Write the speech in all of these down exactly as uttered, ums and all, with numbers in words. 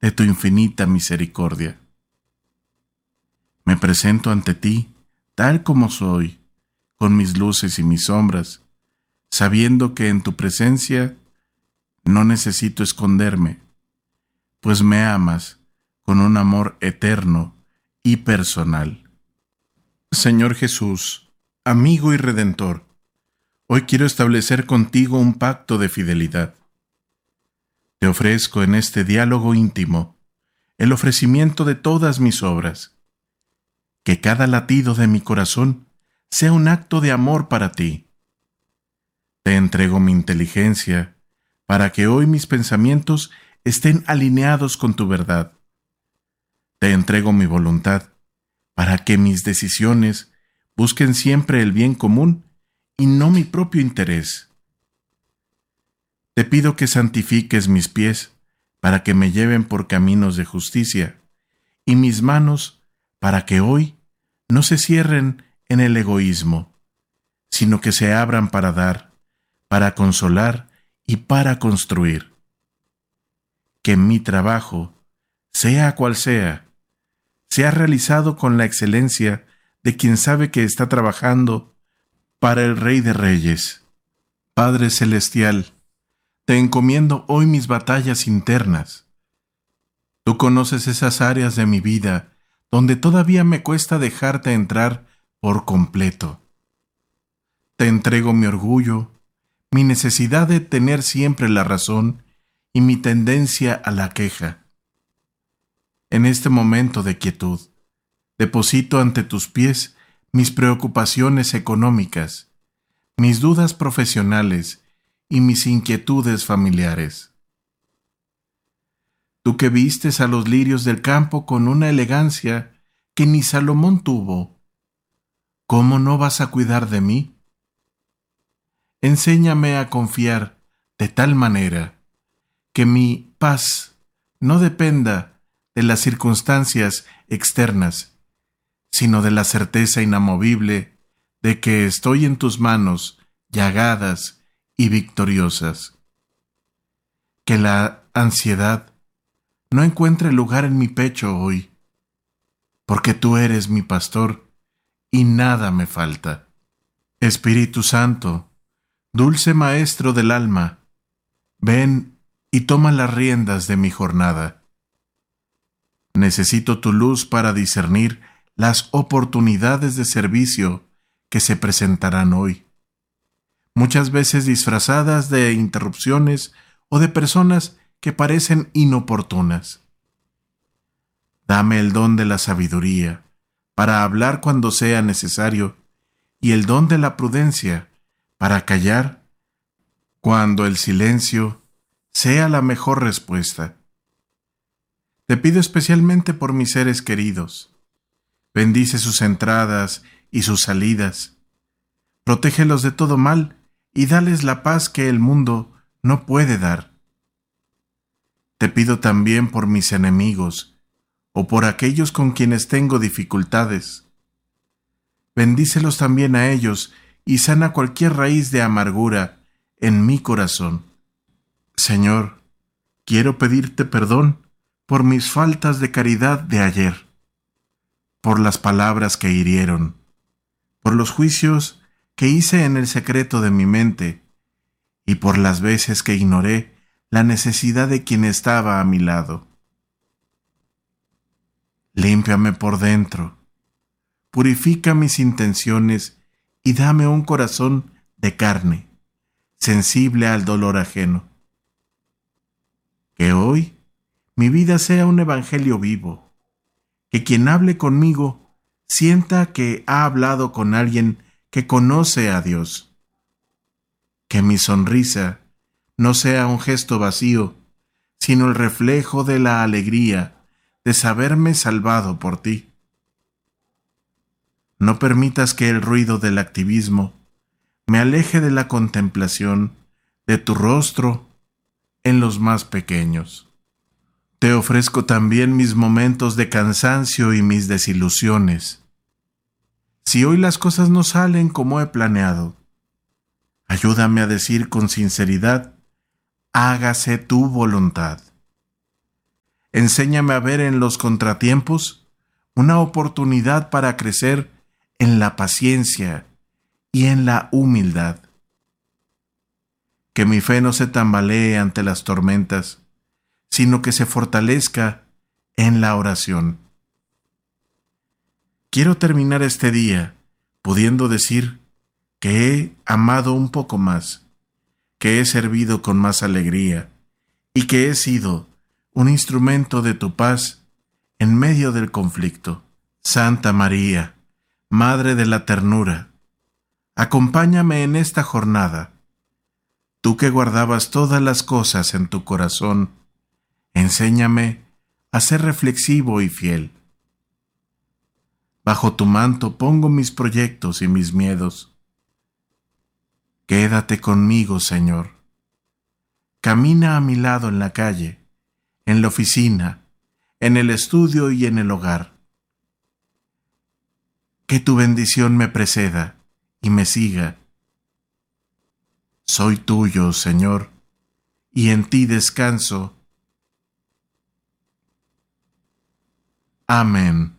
de tu infinita misericordia. Me presento ante ti, tal como soy, con mis luces y mis sombras, sabiendo que en tu presencia no necesito esconderme, pues me amas con un amor eterno y personal. Señor Jesús, amigo y Redentor, hoy quiero establecer contigo un pacto de fidelidad. Te ofrezco en este diálogo íntimo el ofrecimiento de todas mis obras, que cada latido de mi corazón sea un acto de amor para ti. Te entrego mi inteligencia para que hoy mis pensamientos estén alineados con tu verdad. Te entrego mi voluntad para que mis decisiones busquen siempre el bien común y no mi propio interés. Te pido que santifiques mis pies para que me lleven por caminos de justicia y mis manos para que hoy no se cierren en el egoísmo, sino que se abran para dar, para consolar y para construir. Que mi trabajo, sea cual sea, sea realizado con la excelencia de quien sabe que está trabajando para el Rey de Reyes. Padre Celestial, te encomiendo hoy mis batallas internas. Tú conoces esas áreas de mi vida donde todavía me cuesta dejarte entrar por completo. Te entrego mi orgullo, mi necesidad de tener siempre la razón y mi tendencia a la queja. En este momento de quietud, deposito ante tus pies mis preocupaciones económicas, mis dudas profesionales y mis inquietudes familiares. Tú que vistes a los lirios del campo con una elegancia que ni Salomón tuvo, ¿cómo no vas a cuidar de mí? Enséñame a confiar de tal manera que mi paz no dependa de las circunstancias externas, sino de la certeza inamovible de que estoy en tus manos llagadas y victoriosas. Que la ansiedad no encuentre lugar en mi pecho hoy, porque tú eres mi pastor y nada me falta. Espíritu Santo, dulce Maestro del alma, ven y toma las riendas de mi jornada. Necesito tu luz para discernir las oportunidades de servicio que se presentarán hoy, muchas veces disfrazadas de interrupciones o de personas que parecen inoportunas. Dame el don de la sabiduría para hablar cuando sea necesario y el don de la prudencia para callar cuando el silencio sea la mejor respuesta. Te pido especialmente por mis seres queridos. Bendice sus entradas y sus salidas. Protégelos de todo mal y dales la paz que el mundo no puede dar. Te pido también por mis enemigos o por aquellos con quienes tengo dificultades. Bendícelos también a ellos y sana cualquier raíz de amargura en mi corazón. Señor, quiero pedirte perdón por mis faltas de caridad de ayer, por las palabras que hirieron, por los juicios que hice en el secreto de mi mente y por las veces que ignoré la necesidad de quien estaba a mi lado. Límpiame por dentro, purifica mis intenciones y dame un corazón de carne, sensible al dolor ajeno. Que hoy mi vida sea un evangelio vivo, que quien hable conmigo sienta que ha hablado con alguien que conoce a Dios. Que mi sonrisa no sea un gesto vacío, sino el reflejo de la alegría de saberme salvado por ti. No permitas que el ruido del activismo me aleje de la contemplación de tu rostro en los más pequeños. Te ofrezco también mis momentos de cansancio y mis desilusiones. Si hoy las cosas no salen como he planeado, ayúdame a decir con sinceridad, hágase tu voluntad. Enséñame a ver en los contratiempos una oportunidad para crecer en la paciencia y en la humildad. Que mi fe no se tambalee ante las tormentas, sino que se fortalezca en la oración. Quiero terminar este día pudiendo decir que he amado un poco más, que he servido con más alegría y que he sido un instrumento de tu paz en medio del conflicto. Santa María, Madre de la ternura, acompáñame en esta jornada. Tú que guardabas todas las cosas en tu corazón, enséñame a ser reflexivo y fiel. Bajo tu manto pongo mis proyectos y mis miedos. Quédate conmigo, Señor. Camina a mi lado en la calle, en la oficina, en el estudio y en el hogar. Que tu bendición me preceda y me siga. Soy tuyo, Señor, y en ti descanso. Amén.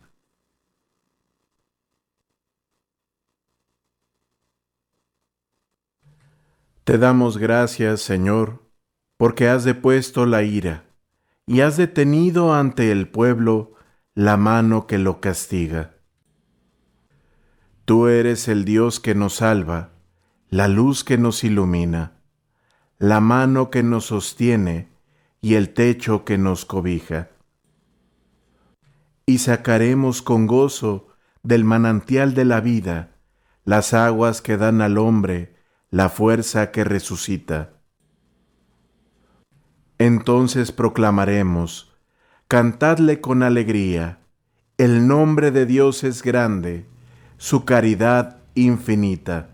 Te damos gracias, Señor, porque has depuesto la ira y has detenido ante el pueblo la mano que lo castiga. Tú eres el Dios que nos salva, la luz que nos ilumina, la mano que nos sostiene y el techo que nos cobija. Y sacaremos con gozo del manantial de la vida las aguas que dan al hombre la fuerza que resucita. Entonces proclamaremos, cantadle con alegría, el nombre de Dios es grande, su caridad infinita.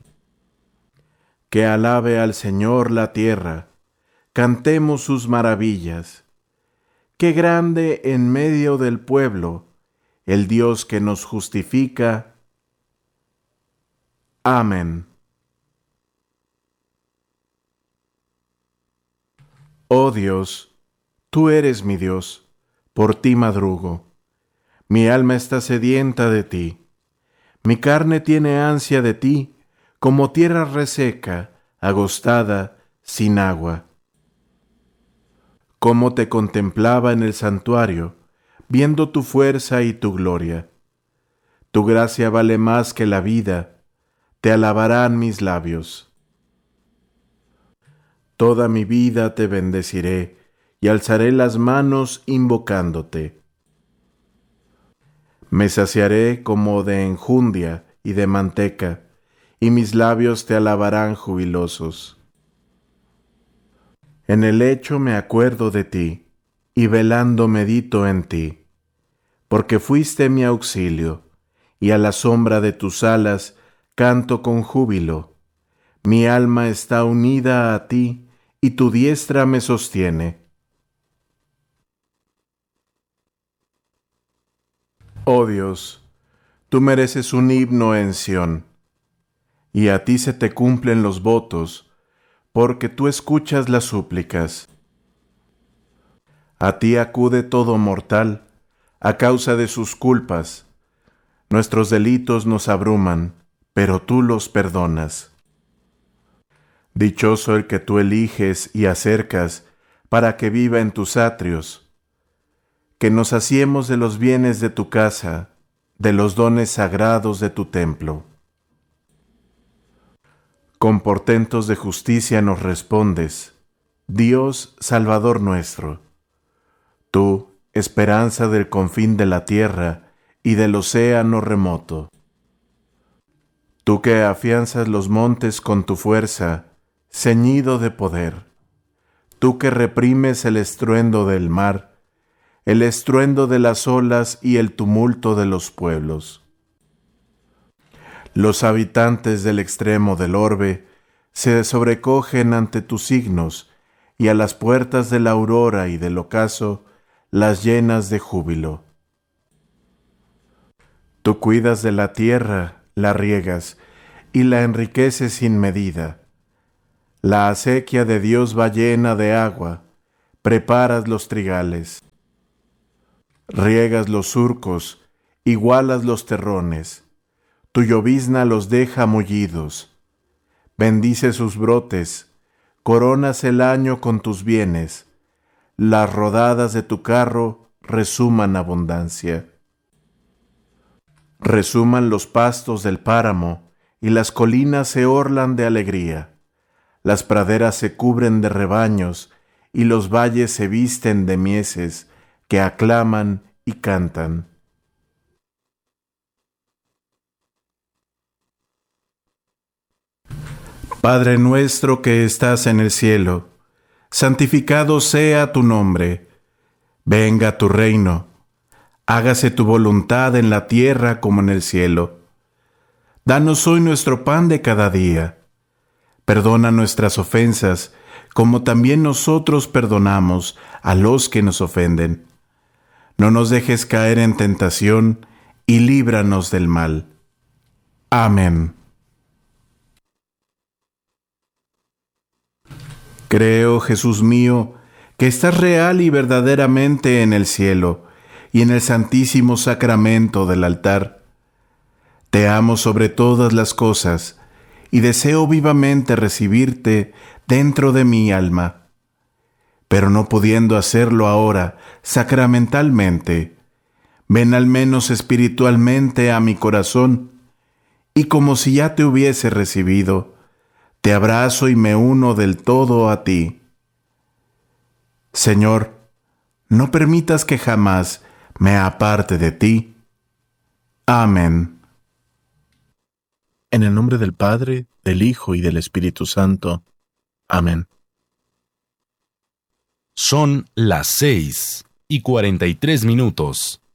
Que alabe al Señor la tierra, cantemos sus maravillas. Qué grande en medio del pueblo, el Dios que nos justifica. Amén. Oh Dios, tú eres mi Dios, por ti madrugo. Mi alma está sedienta de ti. Mi carne tiene ansia de ti, como tierra reseca, agostada, sin agua. Cómo te contemplaba en el santuario, viendo tu fuerza y tu gloria. Tu gracia vale más que la vida, te alabarán mis labios. Toda mi vida te bendeciré y alzaré las manos invocándote. Me saciaré como de enjundia y de manteca, y mis labios te alabarán jubilosos. En el lecho me acuerdo de ti, y velando medito en ti, porque fuiste mi auxilio, y a la sombra de tus alas canto con júbilo. Mi alma está unida a ti, y tu diestra me sostiene. Oh Dios, tú mereces un himno en Sión, y a ti se te cumplen los votos, porque tú escuchas las súplicas. A ti acude todo mortal, a causa de sus culpas. Nuestros delitos nos abruman, pero tú los perdonas. Dichoso el que tú eliges y acercas para que viva en tus atrios. Que nos saciemos de los bienes de tu casa, de los dones sagrados de tu templo. Con portentos de justicia nos respondes, Dios Salvador nuestro. Tú, esperanza del confín de la tierra y del océano remoto. Tú que afianzas los montes con tu fuerza, ceñido de poder. Tú que reprimes el estruendo del mar, el estruendo de las olas y el tumulto de los pueblos. Los habitantes del extremo del orbe se sobrecogen ante tus signos, y a las puertas de la aurora y del ocaso las llenas de júbilo. Tú cuidas de la tierra, la riegas, y la enriqueces sin medida. La acequia de Dios va llena de agua, preparas los trigales. Riegas los surcos, igualas los terrones, tu llovizna los deja mullidos. Bendice sus brotes, coronas el año con tus bienes, las rodadas de tu carro resuman abundancia. Resuman los pastos del páramo, y las colinas se orlan de alegría. Las praderas se cubren de rebaños, y los valles se visten de mieses, que aclaman y cantan. Padre nuestro que estás en el cielo, santificado sea tu nombre. Venga tu reino. Hágase tu voluntad en la tierra como en el cielo. Danos hoy nuestro pan de cada día. Perdona nuestras ofensas, como también nosotros perdonamos a los que nos ofenden. No nos dejes caer en tentación, y líbranos del mal. Amén. Creo, Jesús mío, que estás real y verdaderamente en el cielo y en el santísimo sacramento del altar. Te amo sobre todas las cosas y deseo vivamente recibirte dentro de mi alma. Pero no pudiendo hacerlo ahora sacramentalmente, ven al menos espiritualmente a mi corazón, y como si ya te hubiese recibido, te abrazo y me uno del todo a ti. Señor, no permitas que jamás me aparte de ti. Amén. En el nombre del Padre, del Hijo y del Espíritu Santo. Amén. Son las seis y cuarenta y tres minutos.